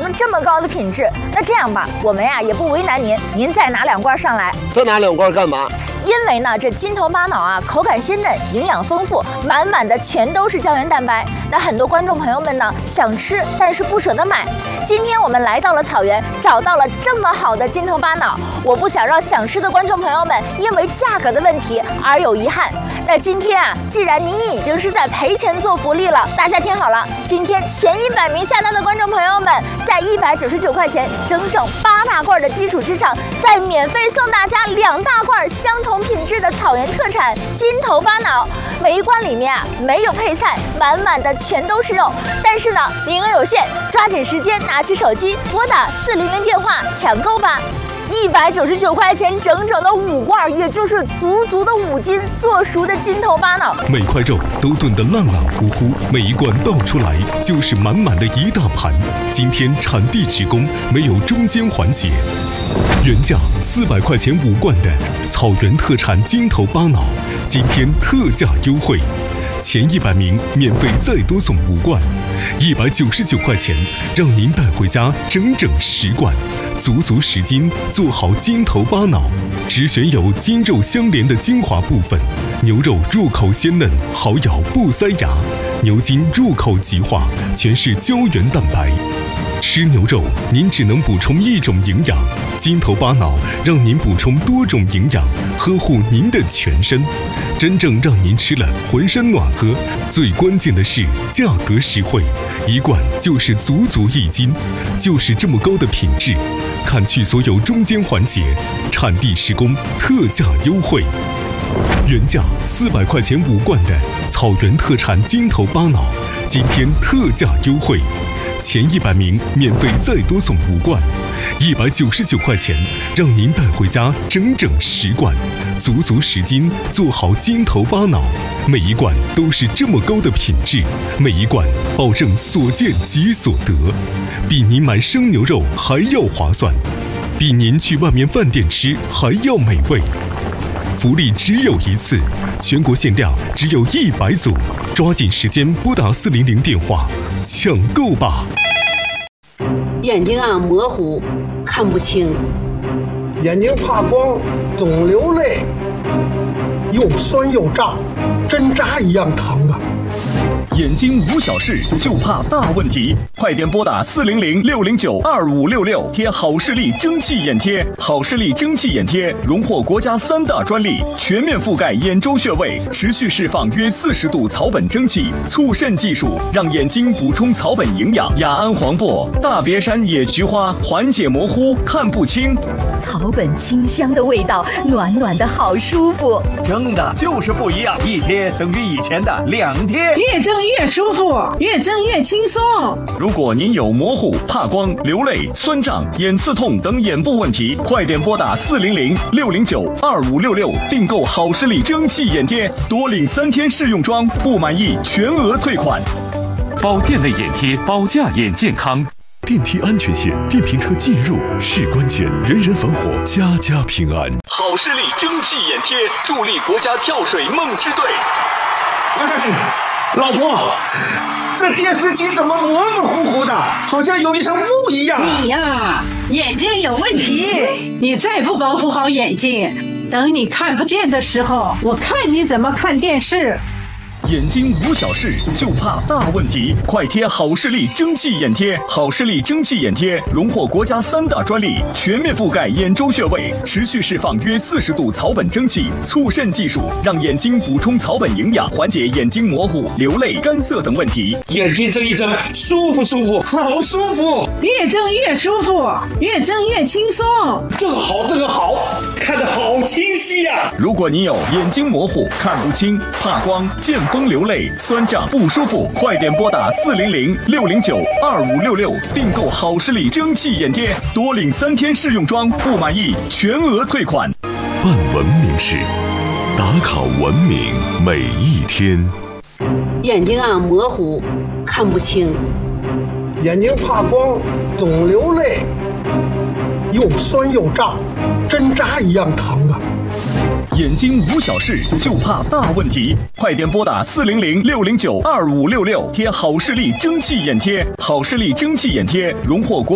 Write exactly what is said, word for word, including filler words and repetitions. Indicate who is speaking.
Speaker 1: 成这么高的品质。那这样吧，我们呀也不为难您，您再拿两罐上来。
Speaker 2: 再拿两罐干嘛？
Speaker 1: 因为呢，这金头巴脑啊，口感鲜嫩，营养丰富，满满的全都是胶原蛋白。那很多观众朋友们呢，想吃但是不舍得买。今天我们来到了草原，找到了这么好的金头巴脑，我不想让想吃的观众朋友们因为价格的问题而有遗憾。那今天啊，既然您已经是在赔钱做福利了，大家听好了，今天前一百名下单的观众朋友们，在一百九十九块钱整整八大罐的基础之上，再免费送大家两大罐相同品质的草原特产金头巴脑。每一罐里面啊没有配菜，满满的全都是肉。但是呢，名额有限，抓紧时间拿起手机拨打四零零电话抢购吧。一百九十九块钱整整的五罐，也就是足足的五斤做熟的金头巴脑，
Speaker 3: 每块肉都炖得烂烂糊糊，每一罐倒出来就是满满的一大盘。今天产地直供，没有中间环节。原价四百块钱五罐的草原特产金头巴脑，今天特价优惠，前一百名免费再多送五罐，一百九十九块钱让您带回家整整十罐。足足十斤，做好金头巴脑，只选有筋肉相连的精华部分。牛肉入口鲜嫩，好咬不塞牙；牛筋入口即化，全是胶原蛋白。吃牛肉，您只能补充一种营养，金头巴脑让您补充多种营养，呵护您的全身，真正让您吃了浑身暖和。最关键的是价格实惠，一罐就是足足一斤，就是这么高的品质。看去所有中间环节，产地施工，特价优惠。原价四百块钱五罐的草原特产金头巴脑，今天特价优惠，前一百名免费再多送五罐，一百九十九块钱让您带回家整整十罐，足足十斤，做好金头巴脑。每一罐都是这么高的品质，每一罐保证所见即所得，比您买生牛肉还要划算，比您去外面饭店吃还要美味。福利只有一次，全国限量只有一百组，抓紧时间拨打四零零电话抢购吧。
Speaker 4: 眼睛啊模糊，看不清；
Speaker 5: 眼睛怕光，总流泪，又酸又胀，针扎一样疼啊！
Speaker 6: 眼睛无小事，就怕大问题。快点拨打四零零六零九二五六六，贴好视力蒸汽眼贴。好视力蒸汽眼贴荣获国家三大专利，全面覆盖眼周穴位，持续释放约四十度草本蒸汽，促渗技术让眼睛补充草本营养。雅安黄柏、大别山野菊花缓解模糊看不清，
Speaker 7: 草本清香的味道，暖暖的好舒服。
Speaker 8: 蒸的就是不一样，一贴等于以前的两贴，
Speaker 9: 越蒸越舒服，越蒸越轻松。
Speaker 6: 如果您有模糊、怕光、流泪、酸胀、眼刺痛等眼部问题，快点拨打四零零六零九二五六六订购好视力蒸汽眼贴，多领三天试用装，不满意全额退款。
Speaker 10: 保健类眼贴，保驾眼健康。
Speaker 3: 电梯安全线，电瓶车进入是关键，人人防火，家家平安。
Speaker 6: 好视力蒸汽眼贴，助力国家跳水梦之队。
Speaker 5: 哎，老婆，这电视机怎么模模糊糊的，好像有一层雾一样。
Speaker 9: 你呀，眼睛有问题，你再不保护好眼睛，等你看不见的时候，我看你怎么看电视。
Speaker 6: 眼睛无小事，就怕大问题。快贴好视力蒸汽眼贴。好视力蒸汽眼贴荣获国家三大专利，全面覆盖眼周穴位，持续释放约四十度草本蒸汽，促渗技术让眼睛补充草本营养，缓解眼睛模糊、流泪、干涩等问题。
Speaker 5: 眼睛睁一睁，舒服舒服，好舒服。
Speaker 9: 越睁越舒服，越睁越轻松。
Speaker 5: 这个好，这个好，看得好清晰呀、啊！
Speaker 6: 如果你有眼睛模糊、看不清、怕光、见风流泪、酸胀不舒服，快点拨打四零零六零九二五六六订购好视力蒸汽眼贴，多领三天试用装，不满意全额退款。
Speaker 3: 办文明事，打卡文明每一天。
Speaker 4: 眼睛啊模糊，看不清；
Speaker 5: 眼睛怕光，总流泪，又酸又胀，针扎一样疼啊！
Speaker 6: 眼睛无小事，就怕大问题。快点拨打四零零六零九二五六六贴好视力蒸汽眼贴。好视力蒸汽眼贴荣获国